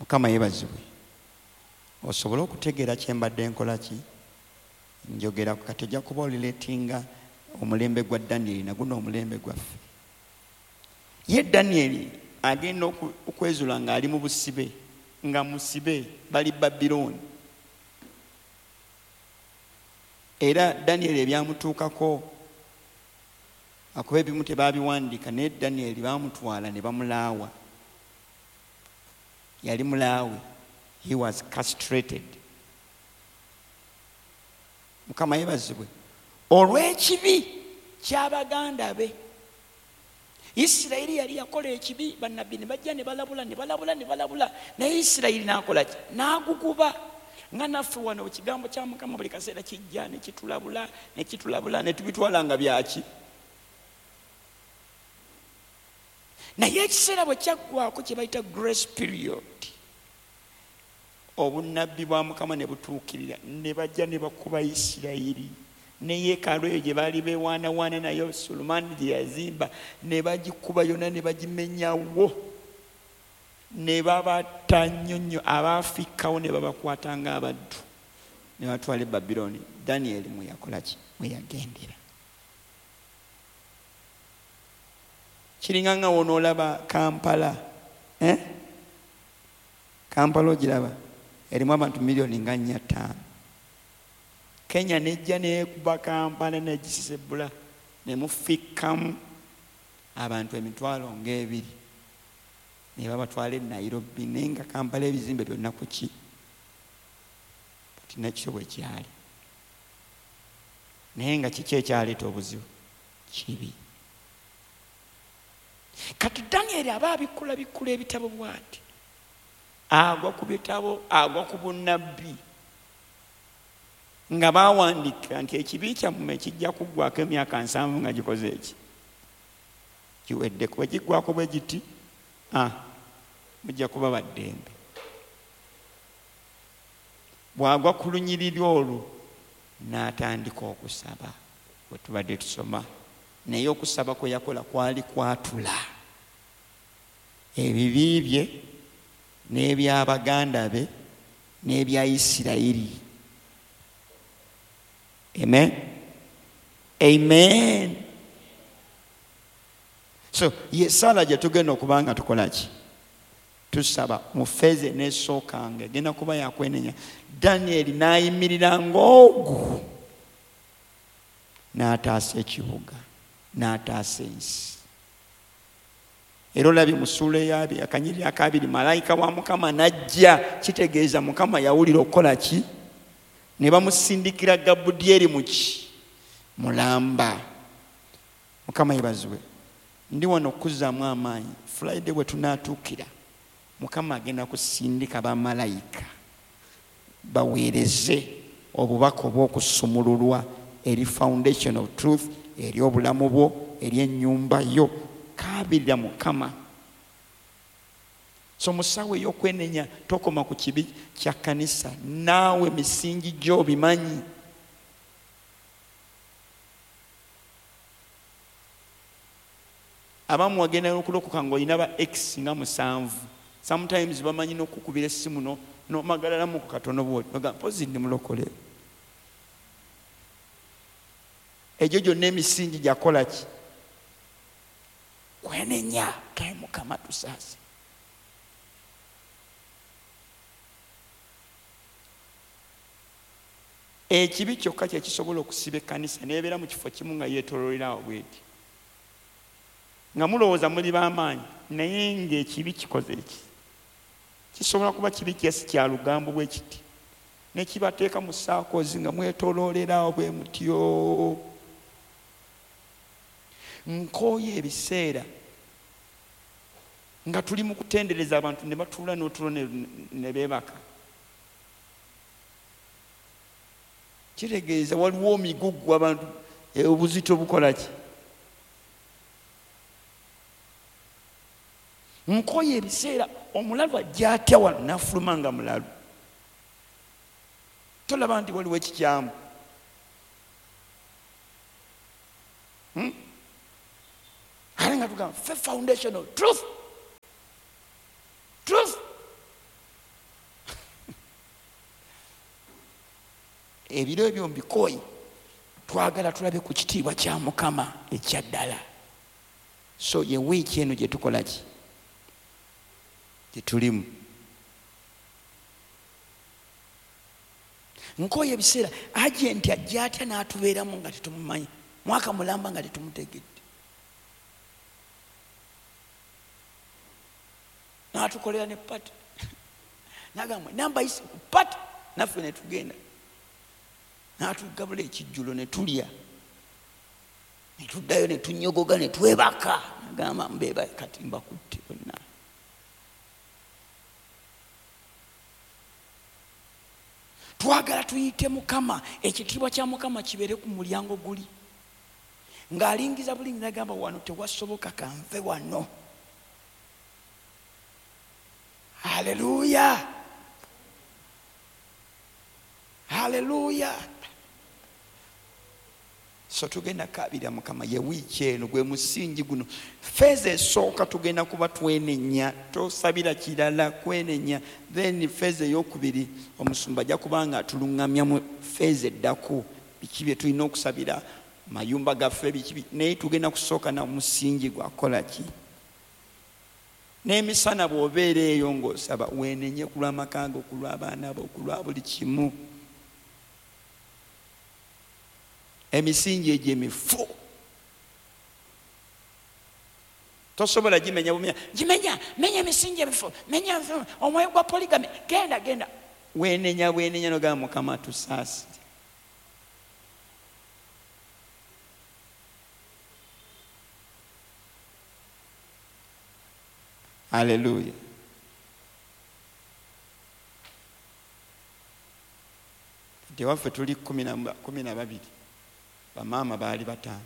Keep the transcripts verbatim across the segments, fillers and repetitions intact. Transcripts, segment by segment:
Mukama yeebazibwe. Osobola okutegeera kye mbadde nkola ki njogera kati ojja kuba olireetinga omulembe gwa Danyeri naguno omulembe gwaffe. Ye Danyeri agenda okwezula ng'ali mu busibe, nga musibe bali Babilooni. Era Danyeri ebyamutuukako akuba ebimu tebaabiwandiika, naye Danyeri baamutwala ne bamulaawa. Yali mulaawe. He was castrated. Mukama yeebazibwe. Olw'ekibi ky'abaganda be. Isirayiri yali yakola ekibi, bannabbi ne bajja ne balabula ne balabula ne balabula, naye Isirayiri n'akola ki? N'aguguba. Nga naffe wano ekigambo kya Mukama buli kaseera kijja ne kitulabula ne kitulabula ne tubitwala nga byaki. Naye ekiseera bwe kyaggwaako kye bayita grace period, obunnabbi bwa Mukama ne butuukirira, ne bajja ne bakuba Isirayiri. Ne yeekaalu eyo gye baali beewaanawaana nayo Sulemaani gye yazimba ne bagikuba yonna ne bagimenyawo, ne babatta nnyo nnyo, abaafikkawo ne babakwata ng'abaddu ne batwala e Babilooni. Danyeri mwe yakola ki? Mwe yagendera. Kiringa nga wonoolaba Kampala. Eh? Kampala ogiraba? Erimu abantu miliyoni nga nnya ttaano. Kenya nejja neekuba Kampala negisisebula ne mufikkamu abantu emitwalo ng'ebiri ne babatwala e Nairobi, naye nga Kampala ebizimbe byonna ku ki? Kati nakyo bwe kyali. Naye nga kiki ekyaleeta obuzibu? Kibi. Kati Danyeri aba abikula bikula ebitabo bw'ati, agwa ku bitabo, agwa ku bunnabbi, nga baawandika nti ekibi kyammwe kijja kuggwako emyaka nsanvu nga gikoze eki kiwedde. Kuba kiggwako bwe giti ah, mujja kuba baddembe. Bw'agwa ku lunyiriri olwo n'atandika okusaba bwe tubadde tusoma, naye okusaba kwe yakola kwali kwatula ebibi bye n'ebyabaganda be n'ebya Isirayiri. Amen. Amen. So ye sala gye tugenda okuba nga tukola ki? Tusaba mu feeze n'esookanga egenda kuba yakwenenya. Danyeri n'ayimirira ng'ogu n'ataasa ekibuga n'ataasa ensi. Era olabye mu ssuula ey'abiri akanyiriri akabiri malayika wa Mukama n'ajja, kitegeeza Mukama yawulira okukola ki? Ne bamusindikira Gabudyeri muki? Mulamba. Mukama yeebazibwe. Ndi wano okuzzaamu amaanyi. Friday bwe tunaatuukira, Mukama agenda kusindika bamalayika baweereze obubaka obw'okusumululwa eri foundation of truth, eri obulamu bwo, eri ennyumba yo. Kaabirira Mukama. So musawe y'okwenenya tokoma ku kibi kya kanisa, naawe misingi gyo bimanyi. Abamu wagenda n'okulokoka ng'olina ba X nga musanvu. Sometimes bamanyi n'okukubira essimu no n'omagalalamu ku katono bw'oti noga mpozi ndi mulokole. Egyo gyonna emisingi gyakola ki? Kwenenya. Kae Mukama tusaase. Ekibi kyokka kye kisobola okusiba ekkanisa n'ebeera mu kifo kimu nga yeetooloolerawo bweti, nga mulowooza muli b'amaanyi, naye ng'ekibi kikoze eki. Kisobola kuba kibi kyesi kya lugambo bwe kiti, ne kibateeka mu saakoozi nga mwetooloolerawo bwe mutyo. Nkooye ebiseera nga tuli mu kutendereza abantu ne batuula n'otulo ne beebaka. Kitegeeza waliwo omigugu abantu obuzito bukola ki? Nkooye ebiseera omulalu ajja atya wano n'afuluma nga mulalu. Tolaba nti waliwo ekikyamu. Hmm? Ale nga tugamba fe foundation of truth. Truth. ebiro ebyo mbikoyi twagala tulabe ku kitiibwa kya Mukama ekyaddala. So ye wiiki eno gye tukola ki gye tulimu. Nkoye ebiseera agenti ajja atya n'atubeeramu nga tetumumanyi, mwaka mulamba nga tetumutegedde, n'atukolera ne pata nagamba namba isi ku pata, naffe ne tugenda n'atugabula ekijjulo ne tulya ne tuddayo ne tunyogoga ne twebaka. Nagamba mbeeba kati mbakutte bonna. Twagala tuyite Mukama, ekitiibwa kya Mukama kibeere ku mulyango guli, ng'alingiza bulingi nagamba wano tewasoboka kanve wano. Haleluya, haleluya. So tugenda kabira Mukama ye wiiki eno gwe musingi guno. Feeza esooka tugenda kuba twenenya, tosabira kirala, kwenenya. Then feeza ey'okubiri omusumba ajja kubanga atuluŋŋamya mu feeza eddaku biki bye tulina okusabira mayumba gaffe biki, naye tugenda kusooka na musingi gwakola ki. N'emisana bw'obeera eyo ng'osaba wenenye ku lw'amaka go, ku lw'abaana bo, ku lwa buli kimu. Emisingi egyo emifu tosobola gimenya bumenya, gimenya menya emisingi emifu, menya omwoyo gwa poligami, genda genda wenenya wenenya nogamba Mukama tusaasire. Haleluya. Tewaffe tuli kumi na babiri, bamaama baali bataano.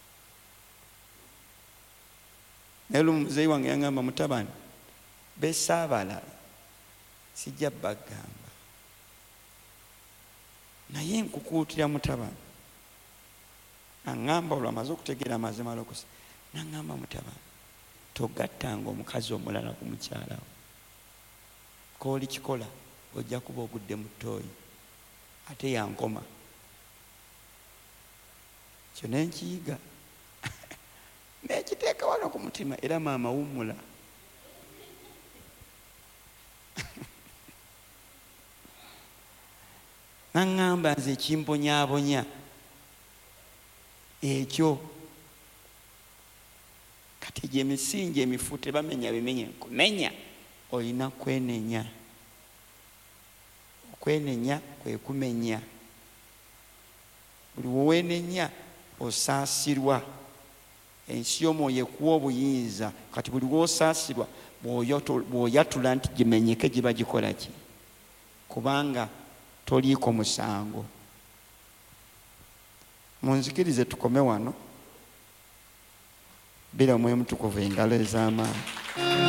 Naye lumu muzeeyi wange yangamba mutabani besaabala sijja bagamba, naye nkukuutira mutabani. Aŋŋamba olwo amaze okutegeera amazima lokusa, naŋŋamba mutabani togattanga omukazi omulala ku mukyalawo, kooli kikola ojja kuba ogudde mu ttooyi ate yankoma. Kyo nenkiyiga nekiteeka wano ku mutima, era maama wummula. Naŋŋamba nze kimbonyaabonya ekyo kati gye misingi emifu tebamenya bimenye nkumenya, olina kwenenya. Okwenenya kwe kumenya. Buli wowenenya osaasirwa. Ensi y'omwoyo ekuwa obuyinza, kati buli wosaasirwa bw'oyatula nti gimenyeke giba gikola ki? Kubanga toliiko musango. Munzikirize tukome wano. Bila Mwoyo Mutukuvu engalo ez'amaanyi.